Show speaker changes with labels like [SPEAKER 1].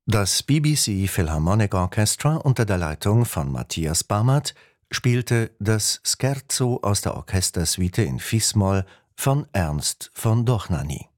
[SPEAKER 1] Das BBC Philharmonic Orchestra unter der Leitung von Matthias Barmert spielte das Scherzo aus der Orchestersuite in Fis-Moll von Ernst von Dohnanyi.